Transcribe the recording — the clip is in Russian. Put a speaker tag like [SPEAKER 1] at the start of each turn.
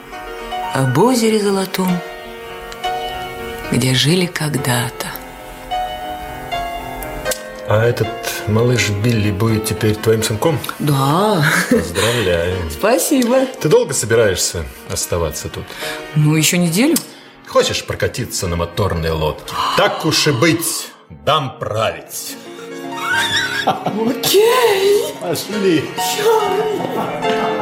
[SPEAKER 1] об озере золотом, где жили когда-то.
[SPEAKER 2] А этот малыш Билли будет теперь твоим сынком?
[SPEAKER 1] Да.
[SPEAKER 2] Поздравляю.
[SPEAKER 1] Спасибо.
[SPEAKER 2] Ты долго собираешься оставаться тут?
[SPEAKER 1] Ну, еще неделю.
[SPEAKER 2] Хочешь прокатиться на моторной лодке? Так уж и быть, дам править.
[SPEAKER 1] Окей.
[SPEAKER 2] Пошли.
[SPEAKER 1] Чёрт.